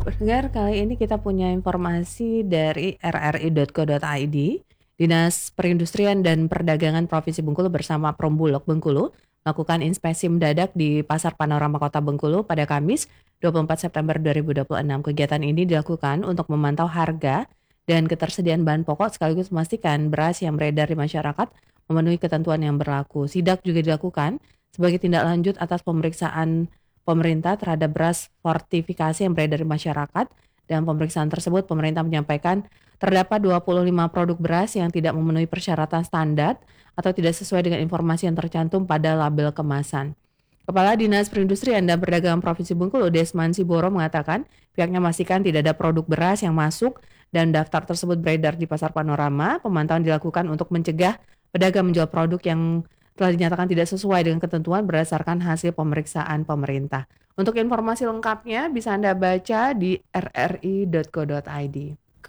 Pendengar, kali ini kita punya informasi dari rri.co.id. Dinas Perindustrian dan Perdagangan Provinsi Bengkulu bersama Perumbulok Bengkulu melakukan inspeksi mendadak di Pasar Panorama Kota Bengkulu pada Kamis 24 September 2026. Kegiatan ini dilakukan untuk memantau harga dan ketersediaan bahan pokok sekaligus memastikan beras yang beredar di masyarakat memenuhi ketentuan yang berlaku. Sidak juga dilakukan sebagai tindak lanjut atas pemeriksaan pemerintah terhadap beras fortifikasi yang beredar di masyarakat. Dan pemeriksaan tersebut pemerintah menyampaikan terdapat 25 produk beras yang tidak memenuhi persyaratan standar atau tidak sesuai dengan informasi yang tercantum pada label kemasan. Kepala Dinas Perindustrian dan Perdagangan Provinsi Bengkulu, Desman Siboro, mengatakan pihaknya memastikan tidak ada produk beras yang masuk dan daftar tersebut beredar di Pasar Panorama. Pemantauan dilakukan untuk mencegah pedagang menjual produk yang telah dinyatakan tidak sesuai dengan ketentuan berdasarkan hasil pemeriksaan pemerintah. Untuk informasi lengkapnya bisa Anda baca di rri.co.id.